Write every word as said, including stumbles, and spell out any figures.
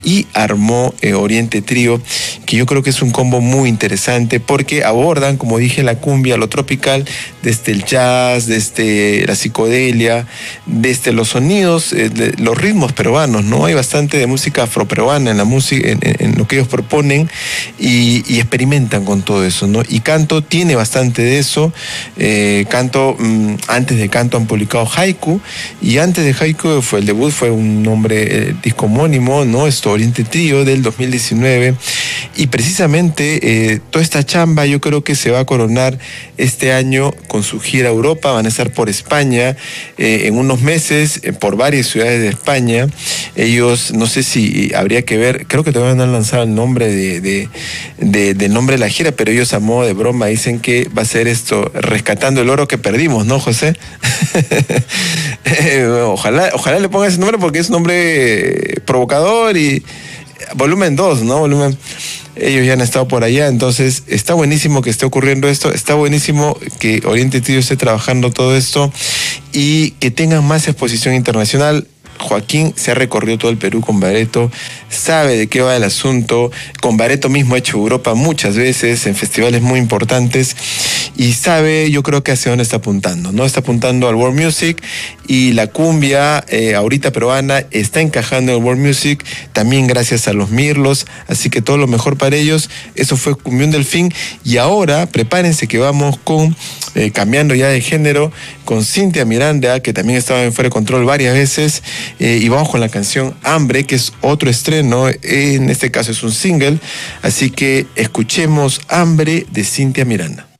y armó eh, Oriente Trío, que yo creo que es un combo muy interesante porque abordan, como dije, la cumbia, lo tropical, desde el jazz, desde la psicodelia, desde los sonidos, eh, de, los ritmos peruanos, ¿no? Hay bastante de música afroperuana en la música, en, en lo que ellos proponen y, y experimentan con todo eso, ¿no? Y Canto tiene bastante de eso. Eh, Canto, mmm, antes de Canto han publicado Haiku, y antes de Haiku fue el debut, fue un nombre, eh, disco homónimo, ¿no? Esto, Oriente Trío, del dos mil diecinueve, y precisamente eh, toda esta chamba yo creo que se va a coronar este año con su gira a Europa. Van a estar por España eh, en unos meses, eh, por varias ciudades de España. Ellos, no sé si habría que ver, creo que todavía no han lanzado el nombre de, de, de, del nombre de la gira, pero ellos a modo de broma dicen que va a ser esto, rescatando el oro que perdimos, ¿no, José? ojalá, ojalá le ponga ese nombre porque es un nombre provocador. Y volumen dos, ¿no? Volumen... Ellos ya han estado por allá, entonces está buenísimo que esté ocurriendo esto, está buenísimo que Oriente Trío esté trabajando todo esto y que tengan más exposición internacional. Joaquín se ha recorrido todo el Perú con Bareto, sabe de qué va el asunto. Con Bareto mismo ha hecho Europa muchas veces, en festivales muy importantes, y sabe, yo creo que hacia dónde está apuntando, ¿no? Está apuntando al World Music, y la cumbia eh, ahorita peruana está encajando en el World Music, también gracias a los Mirlos, así que todo lo mejor para ellos. Eso fue Cumbión Delfín, y ahora prepárense que vamos con, eh, cambiando ya de género, con Cintia Miranda, que también estaba en Fuera de Control varias veces. Eh, y vamos con la canción Hambre, que es otro estreno, en este caso es un single, así que escuchemos Hambre de Cintia Miranda.